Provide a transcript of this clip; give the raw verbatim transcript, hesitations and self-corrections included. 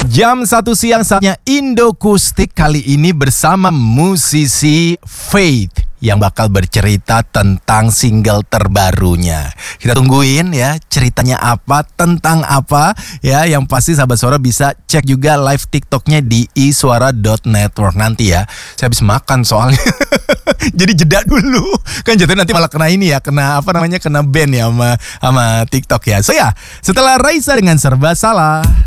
Jam satu siang saatnya Indokustik kali ini bersama musisi Faith yang bakal bercerita tentang single terbarunya. Kita tungguin ya ceritanya apa, tentang apa ya. Yang pasti sahabat suara bisa cek juga live TikToknya di iswara dot network nanti ya. Saya habis makan soalnya. Jadi jeda dulu. Kan jatuh nanti malah kena ini ya, kena apa namanya, kena ban ya sama, sama TikTok ya. So ya, setelah Raisa dengan Serba Salah.